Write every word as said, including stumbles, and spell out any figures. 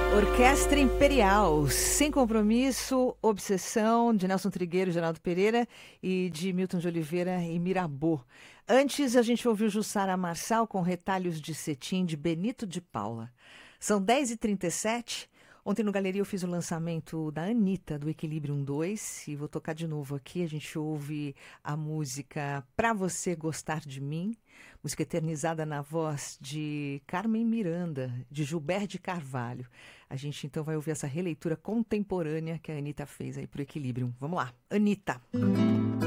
Orquestra Imperial, Sem Compromisso, Obsessão, de Nelson Trigueiro, Geraldo Pereira e de Milton de Oliveira e Mirabô. Antes a gente ouviu Jussara Marçal com Retalhos de Cetim, de Benito de Paula. São dez e trinta e sete. Ontem no Galeria eu fiz o lançamento da Anitta, do Equilibrium dois, e vou tocar de novo aqui. A gente ouve a música Pra Você Gostar de Mim, música eternizada na voz de Carmen Miranda, de Gilberto de Carvalho. A gente então vai ouvir essa releitura contemporânea que a Anitta fez aí pro Equilibrium. Vamos lá, Anitta.